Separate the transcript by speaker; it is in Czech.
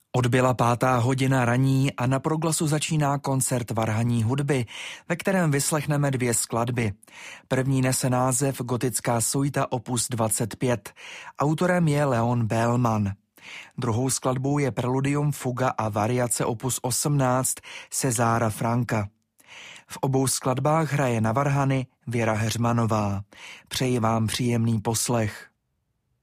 Speaker 1: Odbyla 5:00 raní a na Proglasu začíná koncert varhanní hudby, ve kterém vyslechneme 2 skladby. První nese název Gotická suita opus 25. Autorem je Leon Bellman. Druhou skladbou je preludium fuga a variace opus 18 Cezára Franka. V obou skladbách hraje na varhany Věra Heřmanová. Přeji vám příjemný poslech.